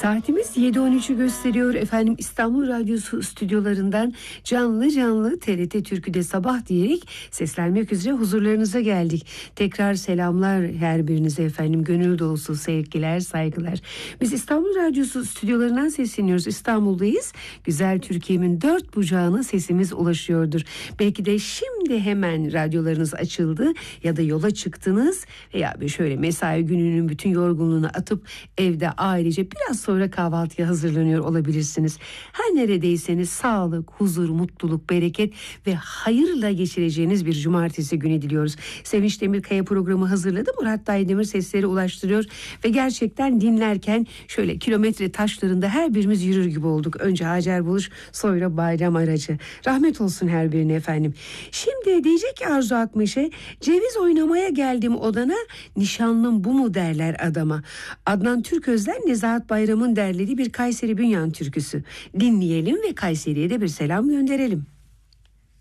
Saatimiz 7.13'ü gösteriyor efendim. İstanbul Radyosu stüdyolarından canlı canlı TRT Türkü'de sabah diyerek seslenmek üzere huzurlarınıza geldik. Tekrar selamlar her birinize efendim. Gönül dolusu sevgiler, saygılar. Biz İstanbul Radyosu stüdyolarından sesleniyoruz. İstanbul'dayız. Güzel Türkiye'min dört bucağına sesimiz ulaşıyordur. Belki de şimdi hemen radyolarınız açıldı ya da yola çıktınız veya şöyle mesai gününün bütün yorgunluğunu atıp evde ailece biraz sonra kahvaltıya hazırlanıyor olabilirsiniz. Her neredeyseniz sağlık, huzur, mutluluk, bereket ve hayırla geçireceğiniz bir cumartesi günü diliyoruz. Sevinç Demirkaya programı hazırladı. Murat Daydemir sesleri ulaştırıyor ve gerçekten dinlerken şöyle kilometre taşlarında her birimiz yürür gibi olduk. Önce Hacer Buluş, sonra Bayram Aracı. Rahmet olsun her birine efendim. Şimdi diyecek ki Arzu Akmeşe, ceviz oynamaya geldim odana, nişanlım bu mu derler adama. Adnan Türköz'den Nezahat Bayram'ın derlediği bir Kayseri Bünyan türküsü. Dinleyelim ve Kayseri'ye de bir selam gönderelim.